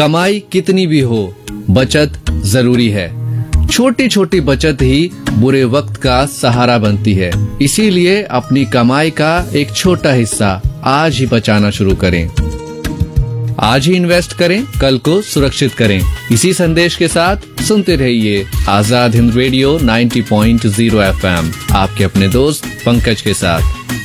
कमाई कितनी भी हो, बचत जरूरी है। छोटी छोटी बचत ही बुरे वक्त का सहारा बनती है। इसीलिए अपनी कमाई का एक छोटा हिस्सा आज ही बचाना शुरू करें। आज ही इन्वेस्ट करें, कल को सुरक्षित करें। इसी संदेश के साथ सुनते रहिए आजाद हिंद रेडियो 90.0 FM, आपके अपने दोस्त पंकज के साथ।